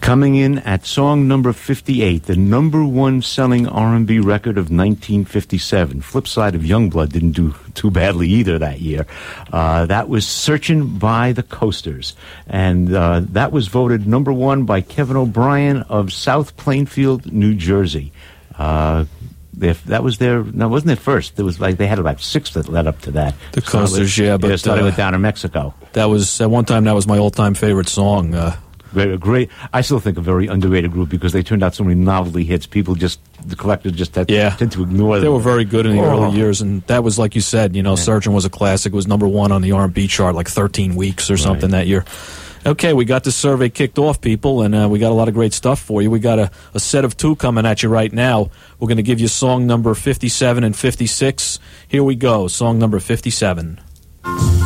Coming in at song number 58, the number one selling R&B record of 1957. Flip side of Youngblood didn't do too badly either that year. That was Searching by the Coasters. And that was voted number one by Kevin O'Brien of South Plainfield, New Jersey. That was their, no, wasn't it first? It was like they had about 6 that led up to that. The Coasters, yeah, but started with Down in Mexico. That was at one time. That was my all-time favorite song. Great. I still think a very underrated group because they turned out so many novelty hits. People the collectors just tend to ignore them. They were very good in the early years, and that was, like you said, Searching was a classic. It was number one on the R&B chart like 13 weeks or something that year. Okay, we got the survey kicked off, people, and we got a lot of great stuff for you. We got a set of 2 coming at you right now. We're going to give you song number 57 and 56. Here we go, song number 57.